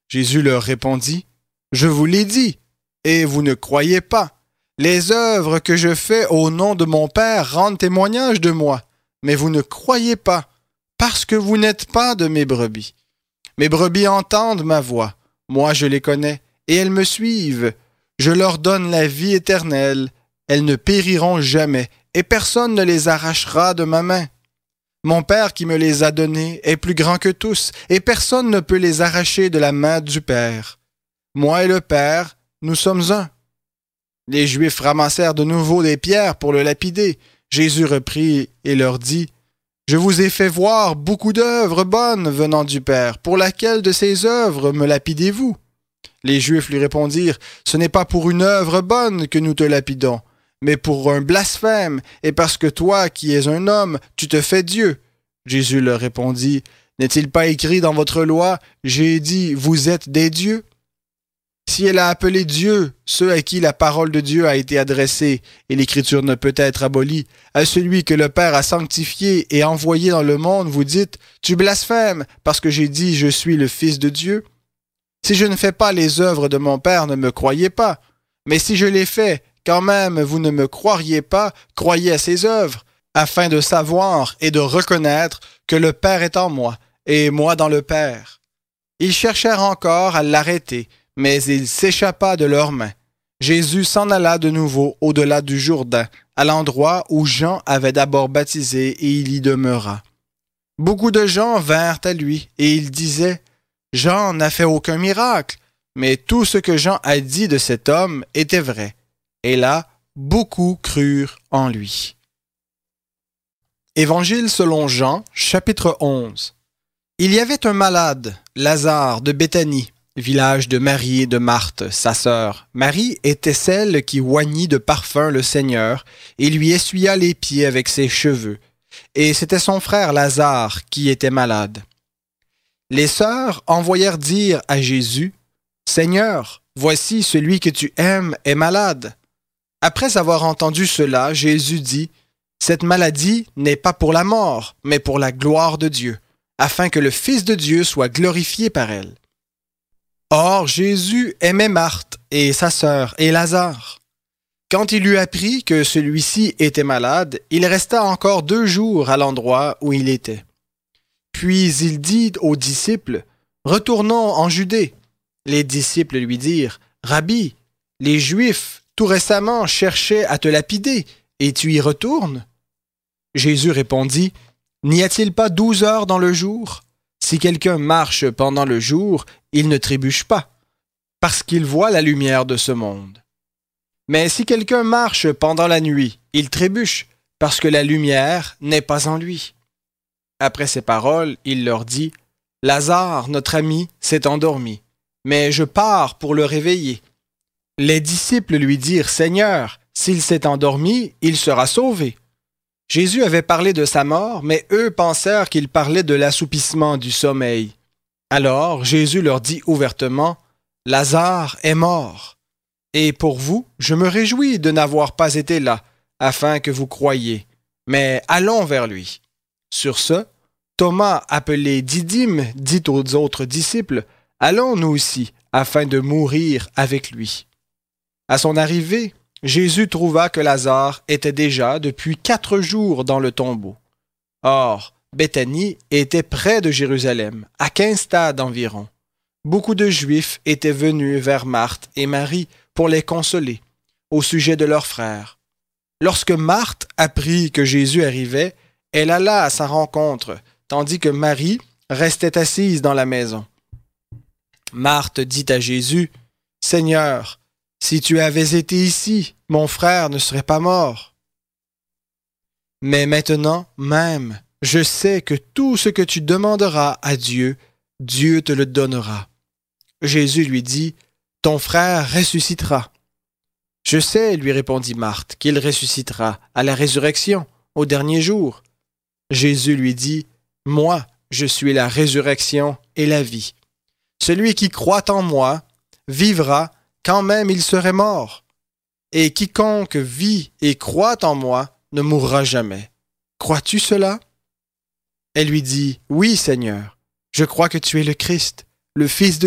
Jésus leur répondit, « Je vous l'ai dit, et vous ne croyez pas. Les œuvres que je fais au nom de mon Père rendent témoignage de moi, mais vous ne croyez pas, parce que vous n'êtes pas de mes brebis. Mes brebis entendent ma voix, moi je les connais, et elles me suivent. Je leur donne la vie éternelle, elles ne périront jamais, et personne ne les arrachera de ma main. Mon Père qui me les a donnés est plus grand que tous, et personne ne peut les arracher de la main du Père. Moi et le Père, nous sommes un. » Les Juifs ramassèrent de nouveau des pierres pour le lapider. Jésus reprit et leur dit, « Je vous ai fait voir beaucoup d'œuvres bonnes venant du Père. Pour laquelle de ces œuvres me lapidez-vous? » Les Juifs lui répondirent, « Ce n'est pas pour une œuvre bonne que nous te lapidons, mais pour un blasphème, et parce que toi, qui es un homme, tu te fais Dieu. » Jésus leur répondit, « N'est-il pas écrit dans votre loi, j'ai dit, vous êtes des dieux? » Si elle a appelé Dieu ceux à qui la parole de Dieu a été adressée, et l'Écriture ne peut être abolie, à celui que le Père a sanctifié et envoyé dans le monde, vous dites, « Tu blasphèmes, parce que j'ai dit, je suis le Fils de Dieu. » Si je ne fais pas les œuvres de mon Père, ne me croyez pas. Mais si je les fais, quand même vous ne me croiriez pas, croyez à ses œuvres, afin de savoir et de reconnaître que le Père est en moi, et moi dans le Père. Ils cherchèrent encore à l'arrêter, mais il s'échappa de leurs mains. Jésus s'en alla de nouveau au-delà du Jourdain, à l'endroit où Jean avait d'abord baptisé, et il y demeura. Beaucoup de gens vinrent à lui, et ils disaient, « Jean n'a fait aucun miracle, mais tout ce que Jean a dit de cet homme était vrai. » Et là, beaucoup crurent en lui. Évangile selon Jean, chapitre 11. Il y avait un malade, Lazare de Béthanie, village de Marie et de Marthe, sa sœur. Marie était celle qui oignit de parfum le Seigneur et lui essuya les pieds avec ses cheveux. Et c'était son frère Lazare qui était malade. Les sœurs envoyèrent dire à Jésus, « Seigneur, voici celui que tu aimes est malade. » Après avoir entendu cela, Jésus dit, « Cette maladie n'est pas pour la mort, mais pour la gloire de Dieu, afin que le Fils de Dieu soit glorifié par elle. » Or, Jésus aimait Marthe et sa sœur et Lazare. Quand il eut appris que celui-ci était malade, il resta encore 2 jours à l'endroit où il était. Puis il dit aux disciples, « Retournons en Judée. » Les disciples lui dirent, « Rabbi, les Juifs tout récemment cherchaient à te lapider, et tu y retournes? » Jésus répondit, « N'y a-t-il pas 12 heures dans le jour? Si quelqu'un marche pendant le jour, il ne trébuche pas, parce qu'il voit la lumière de ce monde. Mais si quelqu'un marche pendant la nuit, il trébuche, parce que la lumière n'est pas en lui. » Après ces paroles, il leur dit, « Lazare, notre ami, s'est endormi, mais je pars pour le réveiller. » Les disciples lui dirent, « Seigneur, s'il s'est endormi, il sera sauvé. » Jésus avait parlé de sa mort, mais eux pensèrent qu'il parlait de l'assoupissement du sommeil. Alors Jésus leur dit ouvertement, « Lazare est mort. Et pour vous, je me réjouis de n'avoir pas été là, afin que vous croyiez. Mais allons vers lui. » Sur ce, Thomas, appelé Didyme, dit aux autres disciples, « Allons nous aussi, afin de mourir avec lui. » À son arrivée, Jésus trouva que Lazare était déjà depuis 4 jours dans le tombeau. Or, Béthanie était près de Jérusalem, à 15 stades environ. Beaucoup de Juifs étaient venus vers Marthe et Marie pour les consoler au sujet de leur frère. Lorsque Marthe apprit que Jésus arrivait, elle alla à sa rencontre, tandis que Marie restait assise dans la maison. Marthe dit à Jésus, « Seigneur, si tu avais été ici, mon frère ne serait pas mort. Mais maintenant même, je sais que tout ce que tu demanderas à Dieu, Dieu te le donnera. » Jésus lui dit, « Ton frère ressuscitera. » « Je sais, lui répondit Marthe, qu'il ressuscitera à la résurrection, au dernier jour. » Jésus lui dit, « Moi, je suis la résurrection et la vie. Celui qui croit en moi vivra quand même il serait mort. Et quiconque vit et croit en moi ne mourra jamais. Crois-tu cela? » Elle lui dit, « Oui, Seigneur, je crois que tu es le Christ, le Fils de